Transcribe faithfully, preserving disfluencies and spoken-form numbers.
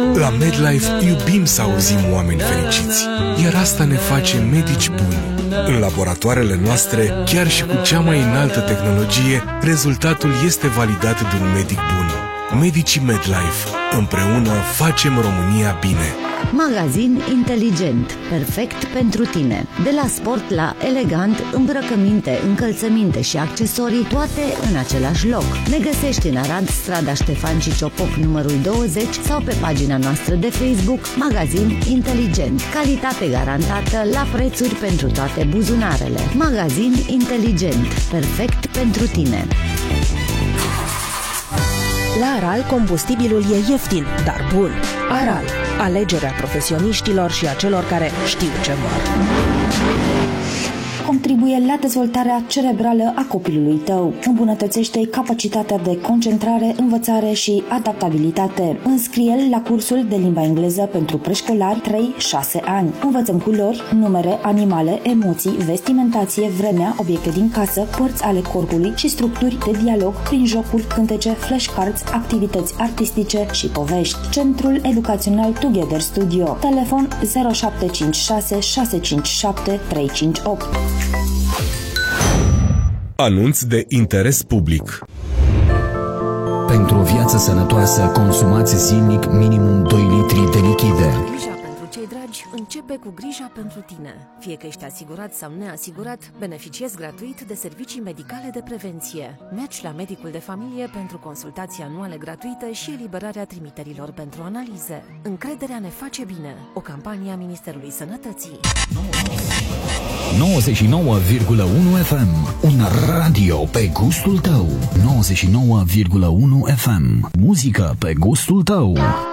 La MedLife iubim să auzim oameni fericiți, iar asta ne face medici buni. În laboratoarele noastre, chiar și cu cea mai înaltă tehnologie, rezultatul este validat de un medic bun. Medicii MedLife. Împreună facem România bine. Magazin inteligent, perfect pentru tine. De la sport la elegant, îmbrăcăminte, încălțăminte și accesorii, toate în același loc. Ne găsești în Arad, strada Ștefan Ciciopoc, numărul douăzeci, sau pe pagina noastră de Facebook, Magazin inteligent. Calitate garantată la prețuri pentru toate buzunarele. Magazin inteligent, perfect pentru tine. La Aral, combustibilul e ieftin, dar bun. Aral, alegerea profesioniștilor și a celor care știu ce vor. Contribuie la dezvoltarea cerebrală a copilului tău. Îmbunătățește capacitatea de concentrare, învățare și adaptabilitate. Înscrie-l la cursul de limba engleză pentru preșcolari trei șase ani. Învățăm culori, numere, animale, emoții, vestimentație, vremea, obiecte din casă, părți ale corpului și structuri de dialog prin jocuri, cântece, flashcards, activități artistice și povești. Centrul Educațional Together Studio. Telefon zero șapte cinci șase șase cinci șapte trei cinci opt. Anunț de interes public. Pentru o viață sănătoasă, consumați zilnic minimum doi litri de lichide. Grija pentru cei dragi începe cu grija pentru tine. Fie că ești asigurat sau neasigurat, beneficiezi gratuit de servicii medicale de prevenție. Mergi la medicul de familie pentru consultații anuale gratuite și eliberarea trimiterilor pentru analize. Încrederea ne face bine. O campanie a Ministerului Sănătății. nouăzeci și nouă virgulă unu F M. Un radio pe gustul tău. nouăzeci și nouă virgulă unu F M. Muzică pe gustul tău.